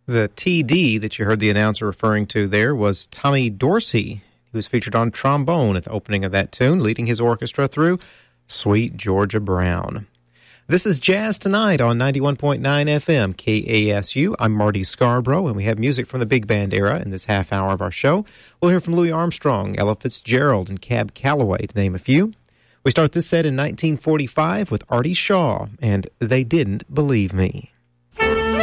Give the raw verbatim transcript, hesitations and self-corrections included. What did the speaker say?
The T D that you heard the announcer referring to there was Tommy Dorsey. He was featured on trombone at the opening of that tune, leading his orchestra through Sweet Georgia Brown. This is Jazz Tonight on ninety-one point nine F M K A S U. I'm Marty Scarborough, and we have music from the big band era in this half hour of our show. We'll hear from Louis Armstrong, Ella Fitzgerald, and Cab Calloway, to name a few. We start this set in nineteen forty-five with Artie Shaw, and They Didn't Believe Me.